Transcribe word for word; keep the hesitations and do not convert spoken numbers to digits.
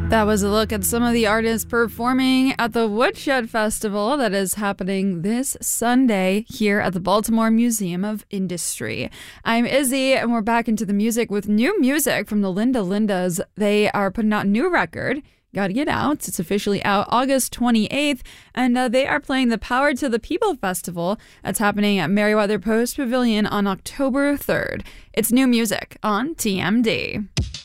That was a look at some of the artists performing at the Woodshed Festival that is happening this Sunday here at the Baltimore Museum of Industry. I'm Izzy, and we're back into the music with new music from the Linda Lindas. They are putting out a new record. Gotta get out. It's officially out August twenty-eighth, and uh, they are playing the Power to the People Festival that's happening at Merriweather Post Pavilion on October third. It's new music on T M D.